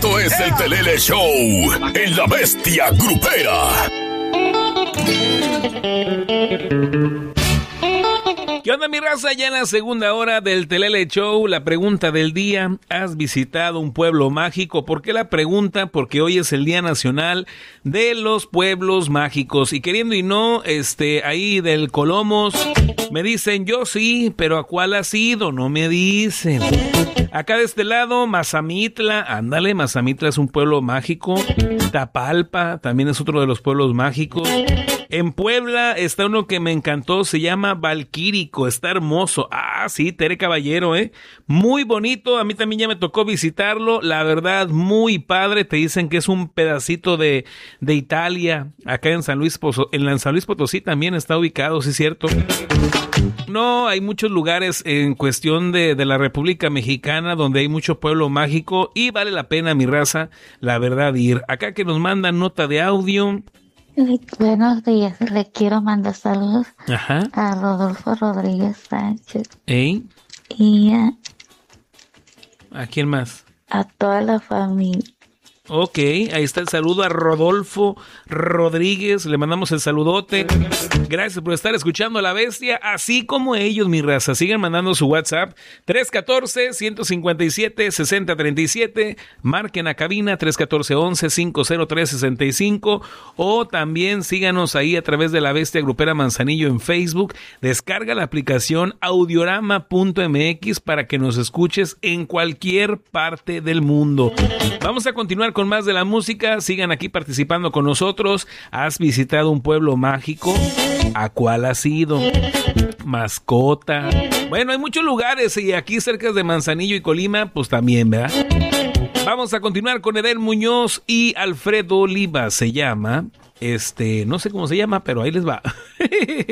Esto es el Telele Show en La Bestia Grupera. ¿Qué onda, mi raza? Ya en la segunda hora del Telele Show, la pregunta del día: ¿has visitado un pueblo mágico? ¿Por qué la pregunta? Porque hoy es el Día Nacional de los Pueblos Mágicos. Y queriendo y no, ahí del Colomos, me dicen, yo sí, pero ¿a cuál has ido? No me dicen. Acá de este lado, Mazamitla, ándale, Mazamitla es un pueblo mágico. Tapalpa también es otro de los pueblos mágicos. En Puebla está uno que me encantó, se llama Valquírico, está hermoso. Ah, sí, Tere Caballero, muy bonito, a mí también ya me tocó visitarlo, la verdad, muy padre. Te dicen que es un pedacito de Italia, acá en San Luis Potosí también está ubicado, sí es cierto. No, hay muchos lugares en cuestión de la República Mexicana donde hay mucho pueblo mágico y vale la pena, mi raza, la verdad, ir. Acá que nos mandan nota de audio. Buenos días, le quiero mandar saludos. Ajá. A Rodolfo Rodríguez Sánchez. ¿Eh? Y ¿A quién más? a toda la familia. Ok, ahí está el saludo a Rodolfo Rodríguez, le mandamos el saludote. Gracias por estar escuchando a La Bestia, así como ellos, mi raza. Sigan mandando su WhatsApp, 314-157-6037, marquen a cabina 314-11-503-65, o también síganos ahí a través de La Bestia Grupera Manzanillo en Facebook. Descarga la aplicación audiorama.mx para que nos escuches en cualquier parte del mundo. Vamos a continuar con más de la música. Sigan aquí participando con nosotros. ¿Has visitado un pueblo mágico? ¿A cuál has ido? Mascota. Bueno, hay muchos lugares y aquí cerca de Manzanillo y Colima, pues también, ¿verdad? Vamos a continuar con Edel Muñoz y Alfredo Oliva. Se llama, no sé cómo se llama, pero ahí les va.